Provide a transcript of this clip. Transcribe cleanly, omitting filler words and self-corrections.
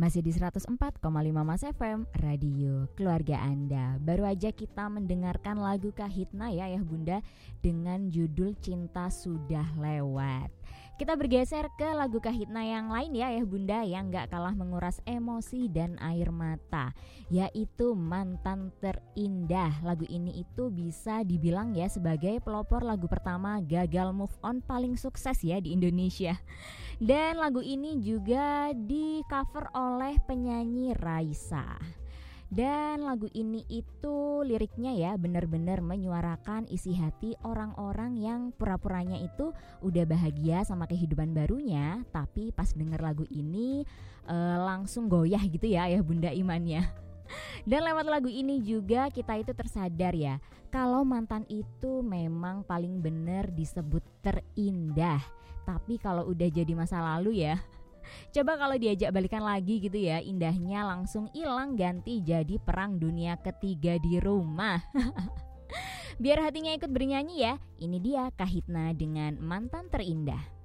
Masih di 104,5 Mas FM, Radio Keluarga Anda. Baru aja kita mendengarkan lagu Kahitna ya Ayah Bunda dengan judul Cinta Sudah Lewat. Kita bergeser ke lagu Kahitna yang lain ya Ayah Bunda, yang gak kalah menguras emosi dan air mata, yaitu Mantan Terindah. Lagu ini itu bisa dibilang ya sebagai pelopor lagu pertama gagal move on paling sukses ya di Indonesia. Dan lagu ini juga di cover oleh penyanyi Raisa. Dan lagu ini itu liriknya ya benar-benar menyuarakan isi hati orang-orang yang pura-puranya itu udah bahagia sama kehidupan barunya, tapi pas denger lagu ini langsung goyah gitu ya Ayah Bunda imannya. Dan lewat lagu ini juga kita itu tersadar ya, kalau mantan itu memang paling benar disebut terindah. Tapi kalau udah jadi masa lalu ya, coba kalau diajak balikan lagi gitu ya, indahnya langsung hilang ganti jadi perang dunia ketiga di rumah. Biar hatinya ikut bernyanyi ya, ini dia Kahitna dengan Mantan Terindah.